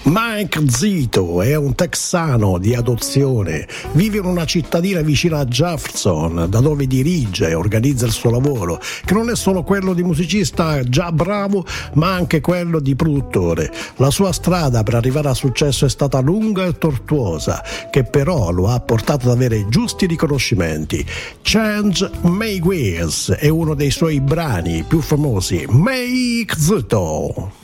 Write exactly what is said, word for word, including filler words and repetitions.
Mike Zito è un texano di adozione, vive in una cittadina vicina a Jefferson, da dove dirige e organizza il suo lavoro, che non è solo quello di musicista già bravo, ma anche quello di produttore. La sua strada per arrivare al successo è stata lunga e tortuosa, che però lo ha portato ad avere giusti riconoscimenti. Change My Ways è uno dei suoi brani più famosi. Mike Zito.